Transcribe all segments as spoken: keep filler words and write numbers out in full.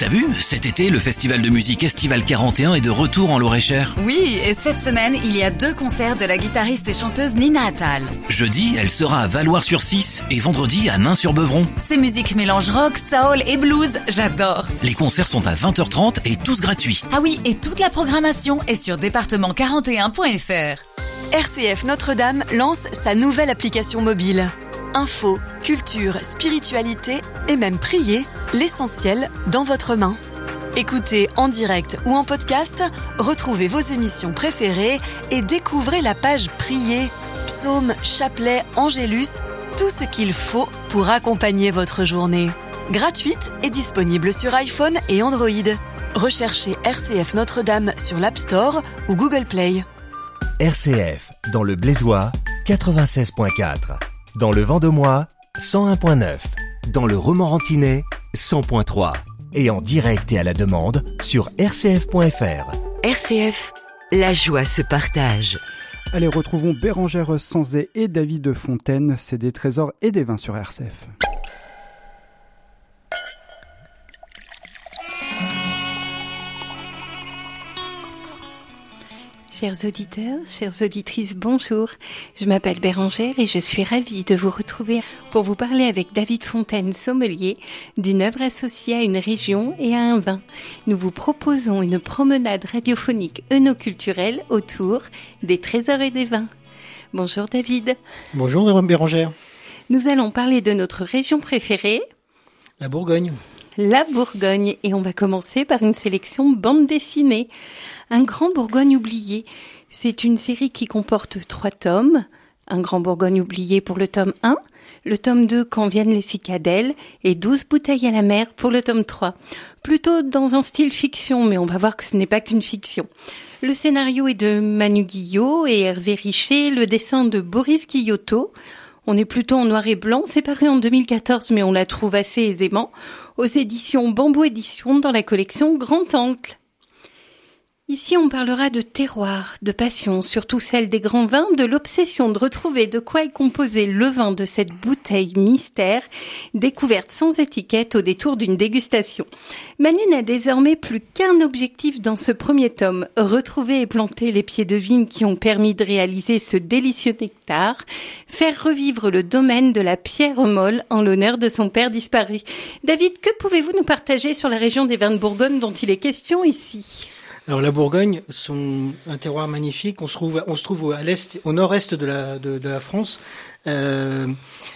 T'as vu, cet été, le festival de musique Estival quarante et un est de retour en Loir-et-Cher. Oui, et cette semaine, il y a deux concerts de la guitariste et chanteuse Nina Attal. Jeudi, elle sera à Valloires-sur-Cisse et vendredi à Nains-sur-Beuvron. Ces musiques mélangent rock, soul et blues, j'adore. Les concerts sont à vingt heures trente et tous gratuits. Ah oui, et toute la programmation est sur département quarante et un point f r. R C F Notre-Dame lance sa nouvelle application mobile. Info, culture, spiritualité et même prier, l'essentiel dans votre main. Écoutez en direct ou en podcast, retrouvez vos émissions préférées et découvrez la page prier, psaumes, chapelets, angélus, tout ce qu'il faut pour accompagner votre journée. Gratuite et disponible sur iPhone et Android. Recherchez R C F Notre-Dame sur l'App Store ou Google Play. R C F, dans le Blésois, quatre-vingt-seize point quatre. Dans le Vendomois, cent un point neuf. Dans le Romorantinais, cent point trois. Et en direct et à la demande sur r c f point f r. R C F, la joie se partage. Allez, retrouvons Bérengère Sanzé et David Fontaine. C'est des trésors et des vins sur R C F. Chers auditeurs, chères auditrices, bonjour. Je m'appelle Bérengère et je suis ravie de vous retrouver pour vous parler avec David Fontaine, sommelier, d'une œuvre associée à une région et à un vin. Nous vous proposons une promenade radiophonique œnoculturelle autour des trésors et des vins. Bonjour David. Bonjour Bérengère. Nous allons parler de notre région préférée, la Bourgogne. La Bourgogne, et on va commencer par une sélection bande dessinée. Un grand Bourgogne oublié, c'est une série qui comporte trois tomes. Un grand Bourgogne oublié pour le tome un, le tome deux Quand viennent les cicadelles et douze bouteilles à la mer pour le tome trois. Plutôt dans un style fiction, mais on va voir que ce n'est pas qu'une fiction. Le scénario est de Manu Guillot et Hervé Richer, le dessin de Boris Guillotot. On est plutôt en noir et blanc, c'est paru en deux mille quatorze, mais on la trouve assez aisément aux éditions Bambou Éditions dans la collection Grand Angle. Ici, on parlera de terroir, de passion, surtout celle des grands vins, de l'obsession de retrouver de quoi est composé le vin de cette bouteille mystère, découverte sans étiquette au détour d'une dégustation. Manu n'a désormais plus qu'un objectif dans ce premier tome, retrouver et planter les pieds de vigne qui ont permis de réaliser ce délicieux nectar, faire revivre le domaine de la Pierre Molle en l'honneur de son père disparu. David, que pouvez-vous nous partager sur la région des vins de Bourgogne dont il est question ici ? Alors la Bourgogne, son un terroir magnifique. On se trouve, on se trouve à l'est, au nord-est de la de, de la France, euh,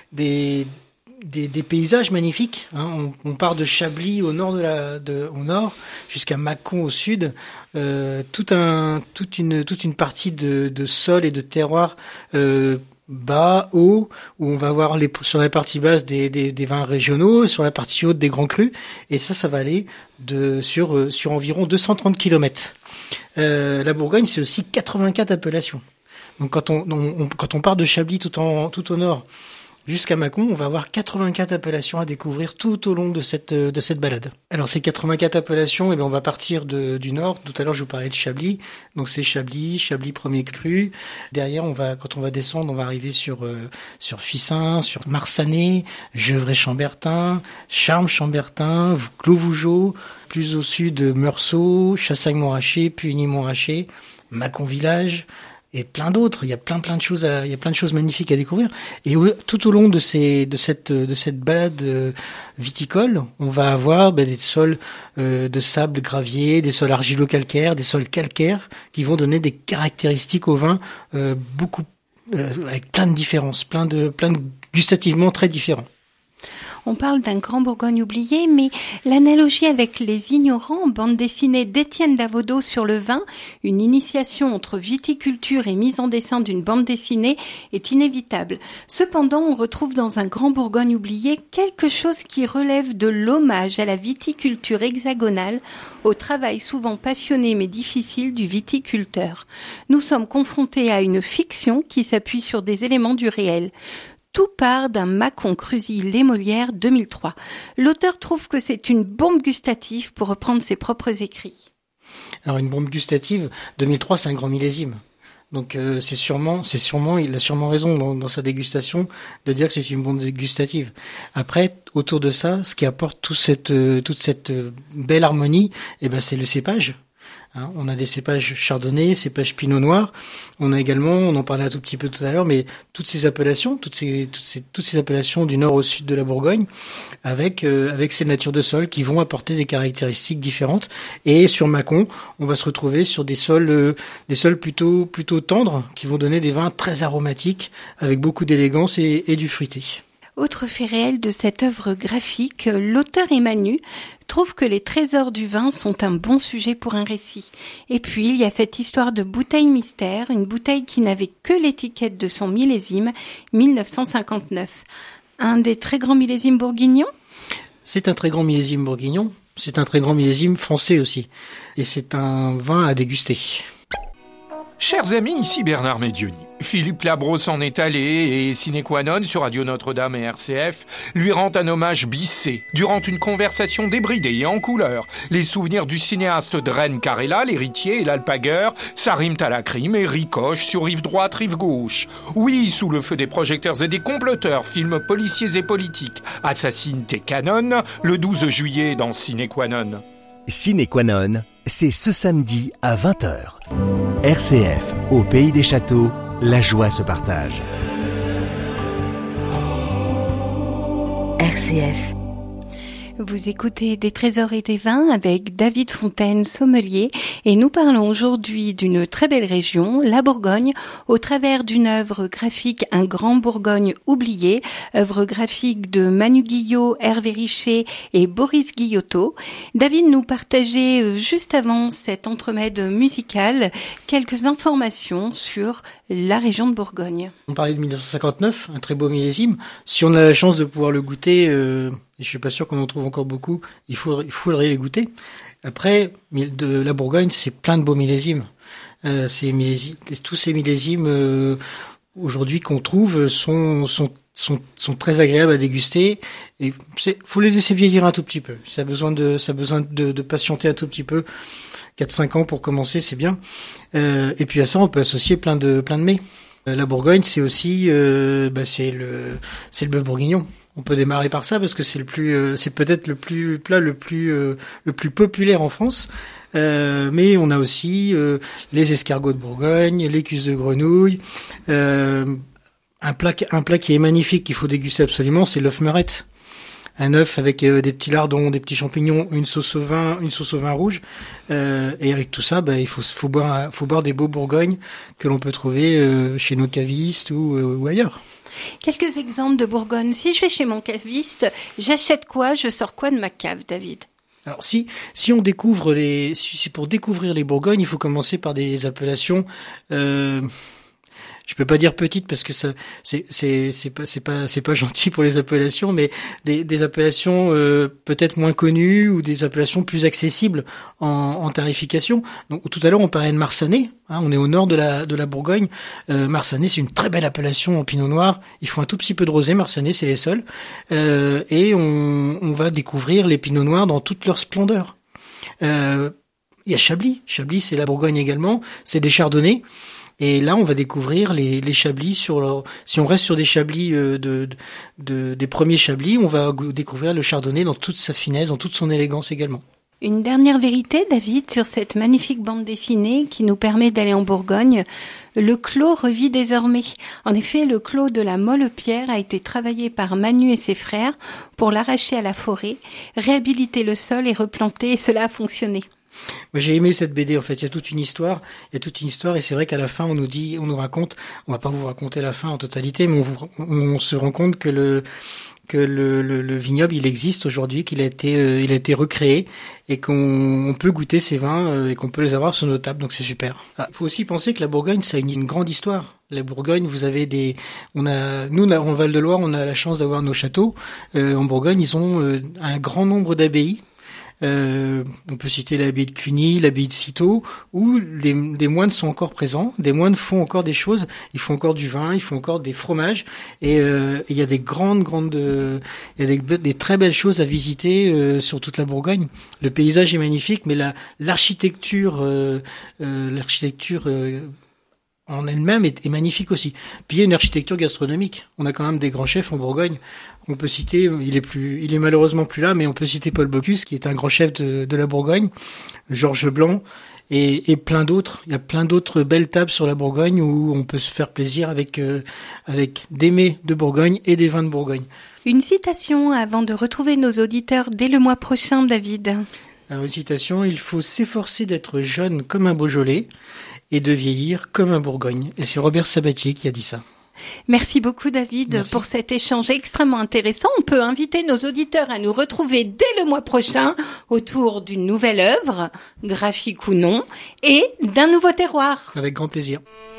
des, des des paysages magnifiques. Hein. On, on part de Chablis au nord de la de au nord jusqu'à Mâcon au sud. Euh, tout un toute une toute une partie de de sol et de terroir. Euh, bas, haut, où on va avoir les, sur la partie basse des, des, des vins régionaux, sur la partie haute des grands crus, et ça, ça va aller de, sur, sur environ deux cent trente kilomètres. Euh, la Bourgogne, c'est aussi quatre-vingt-quatre appellations. Donc quand on, on, quand on part de Chablis tout en, tout au nord, jusqu'à Mâcon, on va avoir quatre-vingt-quatre appellations à découvrir tout au long de cette de cette balade. Alors ces quatre-vingt-quatre appellations, eh bien on va partir de, du nord. Tout à l'heure je vous parlais de Chablis, donc c'est Chablis, Chablis premier cru. Derrière on va quand on va descendre, on va arriver sur euh, sur Fissin, sur Marsanais, Gevrey-Chambertin, Charmes-Chambertin, Clos-Vougeot, plus au sud Meursault, Chassagne-Montrachet, Puigny-Montrachet, Mâcon village. Et plein d'autres, il y a plein plein de choses à, il y a plein de choses magnifiques à découvrir. Et tout au long de ces de cette de cette balade viticole, on va avoir ben, des sols euh, de sable gravier, des sols argilo-calcaires, des sols calcaires qui vont donner des caractéristiques au vin euh, beaucoup euh, avec plein de différences, plein de plein de gustativement très différents. On parle d'un grand Bourgogne oublié, mais l'analogie avec Les Ignorants, bande dessinée d'Étienne Davodo sur le vin, une initiation entre viticulture et mise en dessin d'une bande dessinée, est inévitable. Cependant, on retrouve dans un grand Bourgogne oublié quelque chose qui relève de l'hommage à la viticulture hexagonale, au travail souvent passionné mais difficile du viticulteur. Nous sommes confrontés à une fiction qui s'appuie sur des éléments du réel. Tout part d'un Mâcon Cruzy Les Molières deux mille trois. L'auteur trouve que c'est une bombe gustative pour reprendre ses propres écrits. Alors une bombe gustative, deux mille trois c'est un grand millésime. Donc euh, c'est sûrement, c'est sûrement, il a sûrement raison dans, dans sa dégustation de dire que c'est une bombe dégustative. Après, autour de ça, ce qui apporte toute cette, euh, toute cette euh, belle harmonie, eh ben c'est le cépage. Hein, on a des cépages chardonnay, cépages pinot noir. On a également, on en parlait un tout petit peu tout à l'heure, mais toutes ces appellations, toutes ces, toutes ces, toutes ces appellations du nord au sud de la Bourgogne, avec euh, avec ces natures de sol qui vont apporter des caractéristiques différentes. Et sur Mâcon, on va se retrouver sur des sols, euh, des sols plutôt plutôt tendres, qui vont donner des vins très aromatiques, avec beaucoup d'élégance et, et du fruité. Autre fait réel de cette œuvre graphique, l'auteur Emanu trouve que les trésors du vin sont un bon sujet pour un récit. Et puis, il y a cette histoire de bouteille mystère, une bouteille qui n'avait que l'étiquette de son millésime, mille neuf cent cinquante-neuf. Un des très grands millésimes bourguignons ? C'est un très grand millésime bourguignon, c'est un très grand millésime français aussi. Et c'est un vin à déguster. Chers amis, ici Bernard Médioni. Philippe Labro s'en est allé et sine qua non sur Radio Notre-Dame et R C F lui rend un hommage bissé. Durant une conversation débridée et en couleur, les souvenirs du cinéaste Dren Carella, l'héritier et l'alpagueur, s'arriment à la crime et ricochent sur rive droite, rive gauche. Oui, sous le feu des projecteurs et des comploteurs, films policiers et politiques, Assassine tes canons, le douze juillet dans Sine qua non. Sine qua non, c'est ce samedi à vingt heures. R C F, au Pays des Châteaux, la joie se partage. R C F. Vous écoutez Des trésors et des vins avec David Fontaine, sommelier, et nous parlons aujourd'hui d'une très belle région, la Bourgogne, au travers d'une œuvre graphique, Un grand Bourgogne oublié, œuvre graphique de Manu Guillot, Hervé Richer et Boris Guillotot. David nous partageait juste avant cet entremède musical quelques informations sur la région de Bourgogne. On parlait de mille neuf cent cinquante-neuf, un très beau millésime. Si on a la chance de pouvoir le goûter, euh, et je suis pas sûr qu'on en trouve encore beaucoup, il faut, il faudrait les goûter. Après, de la Bourgogne, c'est plein de beaux millésimes. Euh, ces millésimes, tous ces millésimes euh, aujourd'hui qu'on trouve sont, sont, sont, sont très agréables à déguster. Et c'est, faut les laisser vieillir un tout petit peu. Ça a besoin de, ça a besoin de, de patienter un tout petit peu. quatre cinq ans pour commencer, c'est bien. Euh, et puis à ça, on peut associer plein de, plein de mets. Euh, la Bourgogne, c'est aussi, euh, bah, c'est le, c'est le bœuf bourguignon. On peut démarrer par ça parce que c'est le plus, euh, c'est peut-être le plus plat le plus, euh, le plus populaire en France. Euh, mais on a aussi euh, les escargots de Bourgogne, les cuisses de grenouille. Euh, un plat, un plat qui est magnifique qu'il faut déguster absolument, c'est l'œuf meurette. Un œuf avec euh, des petits lardons, des petits champignons, une sauce au vin, une sauce au vin rouge, euh, et avec tout ça, bah, il faut, faut boire, faut boire des beaux Bourgognes que l'on peut trouver euh, chez nos cavistes ou, euh, ou ailleurs. Quelques exemples de Bourgogne. Si je vais chez mon caviste, j'achète quoi, je sors quoi de ma cave, David ? Alors si si on découvre les, si c'est pour découvrir les Bourgognes, il faut commencer par des appellations. Euh, Je peux pas dire petites parce que ça c'est c'est c'est pas c'est pas c'est pas gentil pour les appellations, mais des des appellations euh, peut-être moins connues ou des appellations plus accessibles en, en tarification. Donc tout à l'heure on parlait de Marsanais, hein, on est au nord de la de la Bourgogne. Euh, Marsanais, c'est une très belle appellation en Pinot Noir. Ils font un tout petit peu de rosé. Marsanais, c'est les seuls, euh, et on on va découvrir les Pinots Noirs dans toute leur splendeur. Euh, il y a Chablis. Chablis, c'est la Bourgogne également. C'est des chardonnays. Et là, on va découvrir les, les chablis sur leur, si on reste sur des chablis euh, de, de, de, des premiers chablis, on va découvrir le chardonnay dans toute sa finesse, dans toute son élégance également. Une dernière vérité, David, sur cette magnifique bande dessinée qui nous permet d'aller en Bourgogne. Le clos revit désormais. En effet, le clos de la Molle-Pierre a été travaillé par Manu et ses frères pour l'arracher à la forêt, réhabiliter le sol et replanter, et cela a fonctionné. Moi, j'ai aimé cette B D. En fait, il y a toute une histoire. Il y a toute une histoire, et c'est vrai qu'à la fin, on nous dit, on nous raconte. On va pas vous raconter la fin en totalité, mais on, vous, on se rend compte que le que le, le, le vignoble, il existe aujourd'hui, qu'il a été, euh, il a été recréé, et qu'on on peut goûter ces vins euh, et qu'on peut les avoir sur nos tables. Donc c'est super. Il ah, faut aussi penser que la Bourgogne, ça a une, une grande histoire. La Bourgogne, vous avez des, on a, nous, en Val-de-Loire, on a la chance d'avoir nos châteaux. Euh, en Bourgogne, ils ont euh, un grand nombre d'abbayes. Euh, on peut citer l'abbaye de Cluny, l'abbaye de Cîteaux, où des, des moines sont encore présents, des moines font encore des choses, ils font encore du vin, ils font encore des fromages, et euh, il y a des grandes, grandes, euh, il y a des, des très belles choses à visiter euh, sur toute la Bourgogne. Le paysage est magnifique, mais la l'architecture, euh, euh, l'architecture euh, en elle-même est, est magnifique aussi. Puis il y a une architecture gastronomique. On a quand même des grands chefs en Bourgogne. On peut citer, il est plus, il est malheureusement plus là, mais on peut citer Paul Bocuse, qui est un grand chef de, de la Bourgogne, Georges Blanc, et, et plein d'autres. Il y a plein d'autres belles tables sur la Bourgogne où on peut se faire plaisir avec, euh, avec des mets de Bourgogne et des vins de Bourgogne. Une citation avant de retrouver nos auditeurs dès le mois prochain, David. Alors, une citation, il faut s'efforcer d'être jeune comme un Beaujolais et de vieillir comme un Bourgogne. Et c'est Robert Sabatier qui a dit ça. Merci beaucoup, David, Merci. pour cet échange extrêmement intéressant. On peut inviter nos auditeurs à nous retrouver dès le mois prochain autour d'une nouvelle œuvre, graphique ou non, et d'un nouveau terroir. Avec grand plaisir.